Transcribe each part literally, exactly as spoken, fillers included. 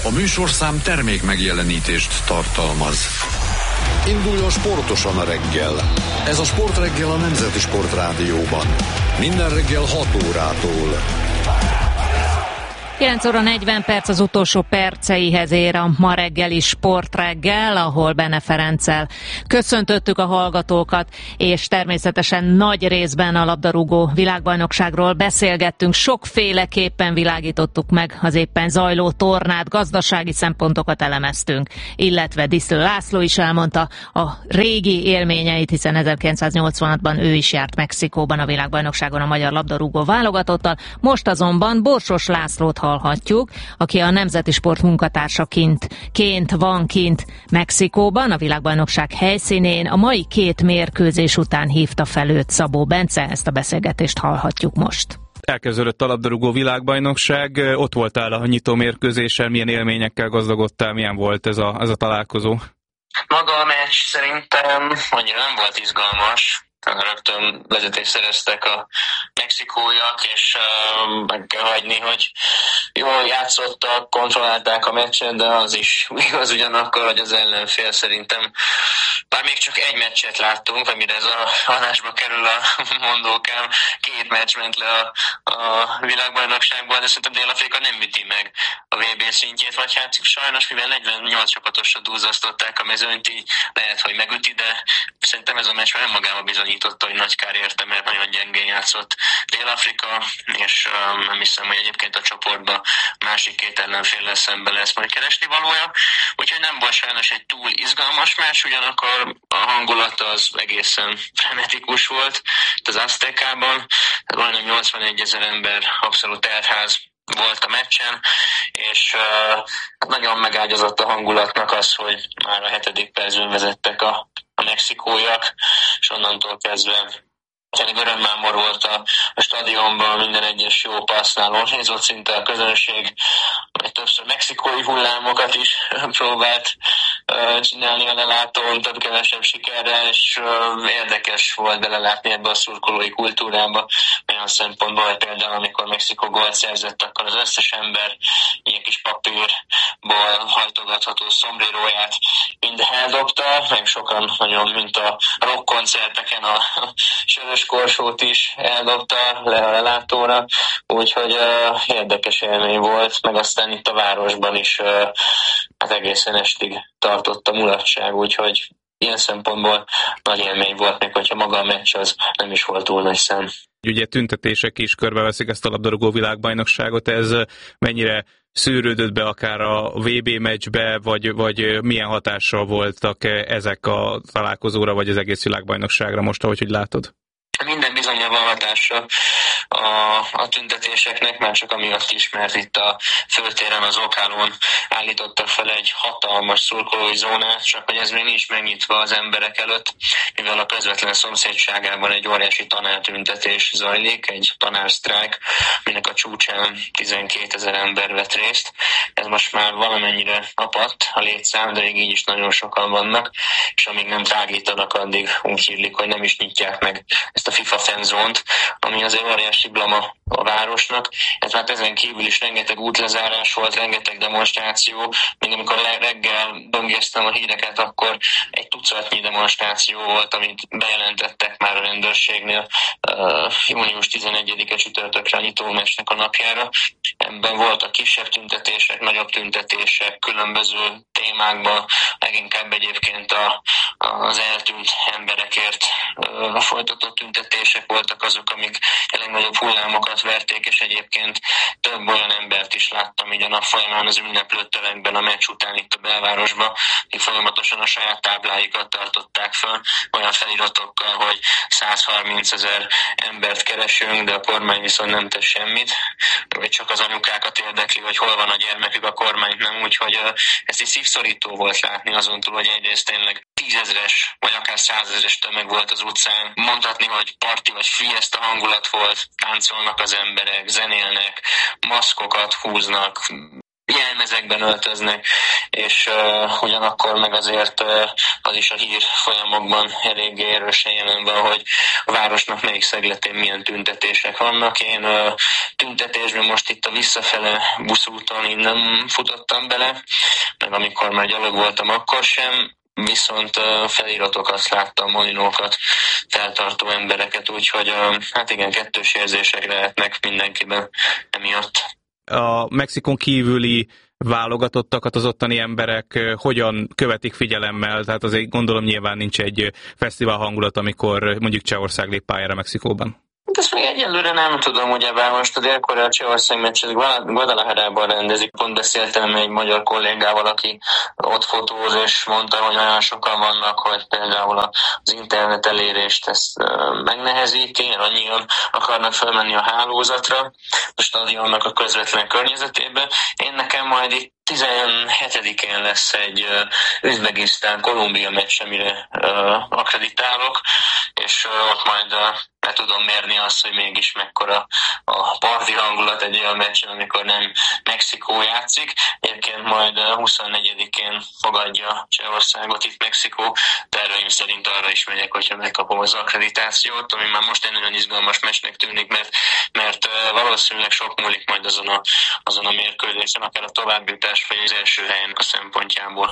A műsorszám termék megjelenítést tartalmaz. Induljon sportosan a reggel. Ez a Sportreggel a Nemzeti Sportrádióban. Minden reggel hat órától. kilenc óra negyven perc, az utolsó perceihez ér a ma reggeli Sportreggel, ahol Bene Ferenccel köszöntöttük a hallgatókat, és természetesen nagy részben a labdarúgó világbajnokságról beszélgettünk. Sokféleképpen világítottuk meg az éppen zajló tornát, gazdasági szempontokat elemeztünk, illetve Diszlő László is elmondta a régi élményeit, hiszen ezerkilencszáznyolcvanhatban ő is járt Mexikóban a világbajnokságon a magyar labdarúgó válogatottal. Most azonban Borsos Lászlót hallhatjuk, aki a Nemzeti Sport munkatársaként ként van kint Mexikóban, a világbajnokság helyszínén. A mai két mérkőzés után hívta fel őt Szabó Bence, ezt a beszélgetést hallhatjuk most. Elkezdődött a labdarúgó világbajnokság, ott voltál a nyitó mérkőzésen, milyen élményekkel gazdagodtál, milyen volt ez a, ez a találkozó? Maga a meccs szerintem annyira nem volt izgalmas. Rögtön vezetést szereztek a mexikóiak, és uh, meg kell hagyni, hogy jól játszottak, kontrollálták a meccset, de az is igaz ugyanakkor, hogy az ellenfél szerintem már még csak egy meccset láttunk, amire ez a adásba kerül a mondókám, két meccs ment le a, a világbajnokságban, de szerintem Dél-Afrika nem üti meg a vé bé szintjét, vagy hát sajnos, mivel negyvennyolc csapatosra dúzzasztották a mezőnyt, így lehet, hogy megüti, de szerintem ez a meccs már önmagában bizonyította, hogy nagy kár érte, mert nagyon gyengén játszott Dél-Afrika, és um, nem hiszem, hogy egyébként a csoportban másik két ellenféllel szemben lesz majd keresni valója. Úgyhogy nem volt sajnos egy túl izgalmas meccs, ugyanakkor a hangulat az egészen frenetikus volt az Aztekában, majdnem nyolcvanegy ezer ember, abszolút teltház volt a meccsen, és uh, nagyon megágyazott a hangulatnak az, hogy már a hetedik percben vezettek a, a mexikóiak, és onnantól kezdve tényleg örömmámor volt a, a stadionban, minden egyes jó passznál ornézott szinte a közönség, egy többször mexikói hullámokat is próbált uh, csinálni a lelátón, több kevesebb sikerrel, és uh, érdekes volt belelátni ebbe a szurkolói kultúrába, olyan szempontból, hogy például amikor Mexikó gólt szerzett, akkor az összes ember ilyen kis papírból hajtogatható szombréróját mind eldobta, meg sokan nagyon, mint a rock koncerteken a sörös korsót is eldobta le a lelátóra, úgyhogy uh, érdekes élmény volt, meg aztán itt a városban is uh, hát egészen estig tartott a mulatság, úgyhogy ilyen szempontból nagy élmény volt, még hogyha maga a meccs az nem is volt túl nagy szám. Ugye tüntetések is körbeveszik ezt a labdarúgó világbajnokságot, ez mennyire szűrődött be akár a vé bé meccsbe, vagy, vagy milyen hatással voltak ezek a találkozóra, vagy az egész világbajnokságra most, ahogy hogy látod? Minden bizonnyal van hatása a, a tüntetéseknek, már csak amiatt is, mert itt a főtéren, az Okálón állítottak fel egy hatalmas szurkolói zónát, csak hogy ez még nincs megnyitva az emberek előtt, mivel a közvetlen szomszédságában egy óriási tanártüntetés zajlik, egy tanársztrájk, aminek a csúcsán tizenkétezer ember vett részt. Ez most már valamennyire apadt a létszám, de még így is nagyon sokan vannak, és amíg nem tágítanak, addig úgy hírlik, hogy nem is nyitják meg ezt a FIFA fanzónt, ami azért óriási blama a városnak. Ez hát ezen kívül is rengeteg útlezárás volt, rengeteg demonstráció. Még amikor reggel böngésztem a híreket, akkor egy tucatnyi demonstráció volt, amit bejelentettek már a rendőrségnél uh, június tizenegyedike csütörtökre a nyitómeccsnek a napjára. Ebben voltak kisebb tüntetések, nagyobb tüntetések, különböző témákban, leginkább egyébként a, az eltűnt emberekért uh, folytatott tüntetések voltak azok, amik legnagyobb hullámokat verték, és egyébként több olyan embert is láttam így a nap folyamán az ünneplő tömegben a meccs után itt a belvárosban, akik folyamatosan a saját tábláikat tartották fel, olyan feliratokkal, hogy százharminc ezer embert keresünk, de a kormány viszont nem tesz semmit, vagy csak az anyukákat érdekli, hogy hol van a gyermekük, a kormány nem, úgyhogy ez is szívszorító volt látni, azon túl, hogy egyrészt tényleg tízezres, vagy akár százezres tömeg volt az utcán. Mondhatni, hogy parti vagy fiesta hangulat volt, táncolnak az emberek, zenélnek, maszkokat húznak, jelmezekben öltöznek, és uh, ugyanakkor meg azért uh, az is a hír folyamokban elég erősen jelen van, hogy a városnak melyik szegletén milyen tüntetések vannak. Én uh, tüntetésben most itt a visszafele buszúton így nem futottam bele, meg amikor már gyalog voltam, akkor sem, viszont uh, feliratokat láttam, molinókat, feltartó embereket, úgyhogy uh, hát igen, kettős érzések lehetnek mindenkiben emiatt. A Mexikon kívüli válogatottakat az ottani emberek hogyan követik figyelemmel? Tehát azért gondolom nyilván nincs egy fesztivál hangulat, amikor mondjuk Csehország lép pályára Mexikóban. Ezt még egyelőre nem tudom, ugyebár most a Dél-Korea Csehország meccset Guadalajarában rendezik. Pont beszéltem egy magyar kollégával, aki ott fotóz, és mondta, hogy olyan sokan vannak, hogy például az internet elérést ezt megnehezíti, annyian akarnak felmenni a hálózatra, a stadionnak a közvetlen környezetében. Én nekem majd itt tizenhetedikén lesz egy uh, Üzbegisztán-Kolumbia meccs, amire uh, akreditálok, és uh, ott majd uh, le tudom mérni azt, hogy mégis mekkora a parti hangulat egy olyan meccsen, amikor nem Mexikó játszik. Egyébként majd uh, huszonnegyedikén fogadja Csehországot itt Mexikó, terveim szerint arra is megyek, hogyha megkapom az akkreditációt, ami már most egy nagyon izgalmas meccsnek tűnik, mert, mert uh, valószínűleg sok múlik majd azon a, azon a mérkőzésen, akár a továbbjutás vagy az első helyen a szempontjából.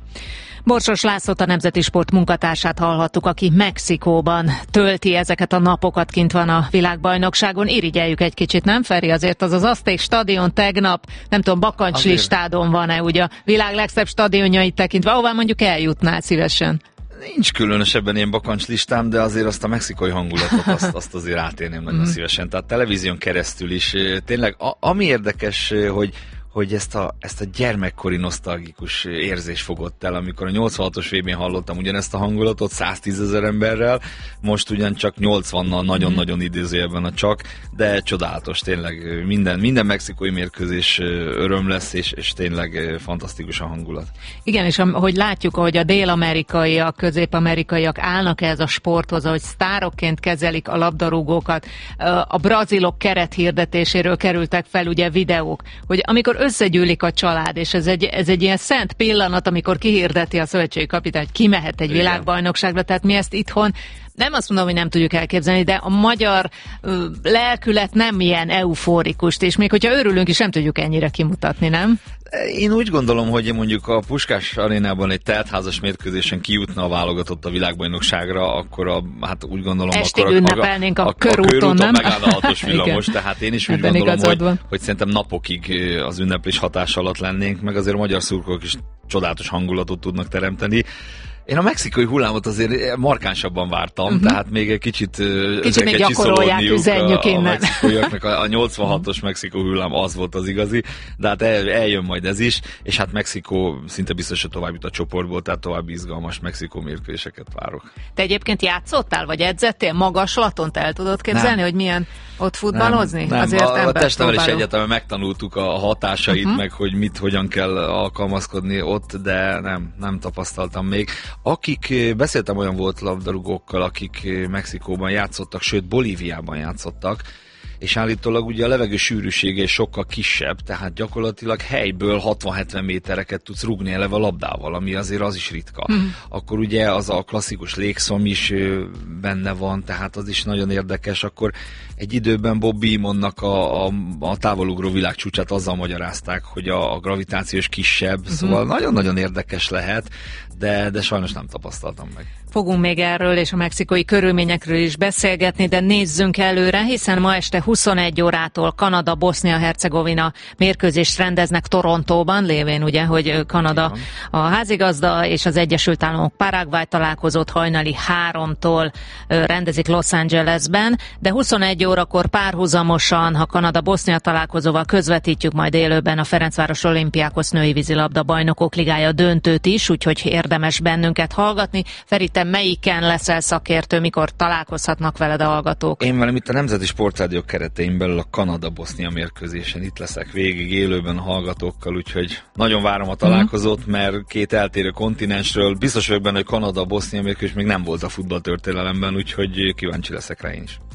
Borsos Lászlót, a Nemzeti Sport munkatársát hallhattuk, aki Mexikóban tölti ezeket a napokat, kint van a világbajnokságon. Irigyeljük egy kicsit, nem Feri? Azért az az Azték stadion tegnap, nem tudom, bakancs-listádon van-e, ugye a világ legszebb stadionjait tekintve, ahová mondjuk eljutnál szívesen? Nincs különösebben ilyen bakancslistám, de azért azt a mexikai hangulatot, azt, azt azért átérném nagyon szívesen. Tehát televízión keresztül is. Tényleg, a, ami érdekes, hogy hogy ezt a, ezt a gyermekkori nosztalgikus érzés fogott el, amikor a nyolcvanhatos vé bén hallottam ugyanezt a hangulatot száztízezer emberrel, most ugyancsak nyolcvannal nagyon-nagyon idézőjelben a csak, de csodálatos, tényleg minden, minden mexikói mérkőzés öröm lesz, és, és tényleg fantasztikus a hangulat. Igen, és ahogy látjuk, hogy a dél-amerikaiak, közép-amerikaiak állnak ehhez a sporthoz, hogy sztárokként kezelik a labdarúgókat, a brazilok kerethirdetéséről kerültek fel ugye videók, hogy amikor összegyűlik a család, és ez egy, ez egy ilyen szent pillanat, amikor kihirdeti a szövetségi kapitány, hogy ki mehet egy világbajnokságra, tehát mi ezt itthon nem azt mondom, hogy nem tudjuk elképzelni, de a magyar ö, lelkület nem ilyen eufórikust, és még hogyha örülünk is, nem tudjuk ennyire kimutatni, nem? Én úgy gondolom, hogy mondjuk a Puskás arénában egy teltházas mérkőzésen kijutna a válogatott a világbajnokságra, akkor a, hát úgy gondolom, estig akkor ünnepelnénk a, a, a körúton, körúton nem? megáll a hatos villamos, tehát én is úgy ebben gondolom, hogy, hogy szerintem napokig az ünneplés hatás alatt lennénk, meg azért a magyar szurkolók is csodálatos hangulatot tudnak teremteni. Én a mexikai hullámot azért markánsabban vártam, uh-huh. tehát még egy kicsit, kicsit még gyakorolják, üzenjük innen. A mexikóiaknak a, a nyolcvanhatos Mexikó hullám az volt az igazi, de hát el, eljön majd ez is, és hát Mexikó szinte biztos, hogy tovább jut a csoportból, tehát további izgalmas Mexikó mérkőzéseket várok. Te egyébként játszottál, vagy edzettél magaslaton? Te el tudod képzelni, nem. hogy milyen ott futballozni? Nem, nem. Azért a, a testnevelés egyetemen megtanultuk a hatásait, uh-huh. meg hogy mit, hogyan kell alkalmazkodni ott, de nem, nem tapasztaltam még. Akik, beszéltem olyan volt labdarúgókkal, akik Mexikóban játszottak, sőt Bolíviában játszottak, és állítólag ugye a levegő sűrűsége sokkal kisebb, tehát gyakorlatilag helyből hatvan-hetven métereket tudsz rúgni eleve a labdával, ami azért az is ritka. Mm. Akkor ugye az a klasszikus légszom is benne van, tehát az is nagyon érdekes. Akkor egy időben Bob Beamonnak a, a, a távolugró világcsúcsát azzal magyarázták, hogy a, a gravitációs kisebb, mm-hmm. szóval nagyon-nagyon érdekes lehet, de, de sajnos nem tapasztaltam meg. Fogunk még erről és a mexikói körülményekről is beszélgetni, de nézzünk előre, hiszen ma este huszonegy órától Kanada-Bosznia-Hercegovina mérkőzést rendeznek Torontóban, lévén ugye, hogy Kanada a házigazda és az Egyesült Államok Paraguay találkozót hajnali háromtól rendezik Los Angelesben, de huszonegy órakor párhuzamosan, ha Kanada-Bosznia találkozóval közvetítjük majd élőben a Ferencváros Olimpiákos női vízilabda bajnokok ligája döntőt is, úgyhogy érdemes bennünket hallgatni. Feri, te melyiken leszel szakértő, mikor találkozhatnak veled a hallgatók? Én velem itt a Nemzeti Sportrádió keretein belül a Kanada-Bosznia mérkőzésen itt leszek végig élőben a hallgatókkal, úgyhogy nagyon várom a találkozót, mert két eltérő kontinensről, biztos vagyok benne, hogy Kanada-Bosznia mérkőzés még nem volt a futballtörténelemben, úgyhogy kíváncsi leszek rá én is.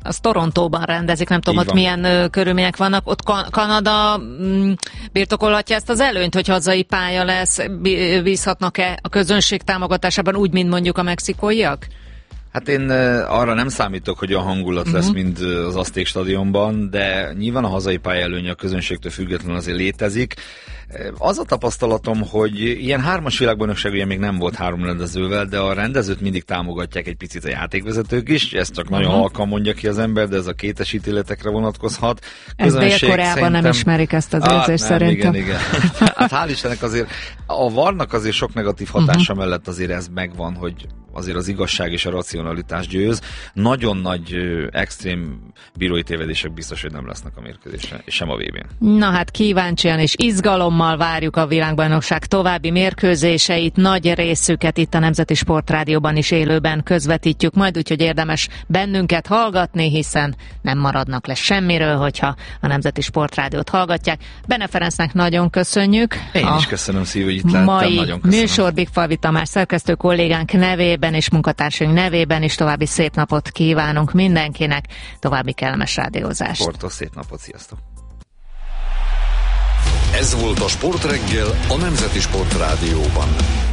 az Torontóban rendezik, nem tudom, Így ott van. milyen ö, körülmények vannak. Ott Kan- Kanada mm, birtokolhatja ezt az előnyt, hogy hazai pálya lesz, bízhatnak-e a közönség támogatásában úgy, mint mondjuk a mexikóiak? Hát én arra nem számítok, hogy a hangulat lesz, uh-huh. mint az Azték stadionban, de nyilván a hazai pályaelőnye a közönségtől függetlenül azért létezik. Az a tapasztalatom, hogy ilyen hármas világbajnokság ugye még nem volt három rendezővel, de a rendezőt mindig támogatják egy picit a játékvezetők is, ezt csak nagyon uh-huh. halkan mondja ki az ember, de ez a kétes ítéletekre vonatkozhat. Ezt Dél-Koreában szerintem... nem ismerik ezt az érzést ah, szerintem. Igen, igen. Hát hál' Istennek azért a varnak azért sok negatív hatása uh-huh. mellett azért ez megvan, hogy azért az igazság és a racionalitás győz. Nagyon nagy, extrém bírói tévedések biztos, hogy nem lesznek a mérkőzésen, és sem a vé bén. Na hát kíváncsian és izgalommal várjuk a világbajnokság további mérkőzéseit, nagy részüket itt a Nemzeti Sportrádióban is élőben közvetítjük majd, úgyhogy érdemes bennünket hallgatni, hiszen nem maradnak le semmiről, hogyha a Nemzeti Sportrádiót hallgatják. Bene Ferencnek nagyon köszönjük. Én is köszönöm szívül, hogy itt lehettem, mai nagyon köszönöm. műsor Bigfalvi Tamás szerkesztő kollégánk nevében és munkatársaink nevében is további szép napot kívánunk mindenkinek, további kellemes rádiózást. Sportos szép napot, sziasztok! Ez volt a Sportreggel a Nemzeti Sportrádióban.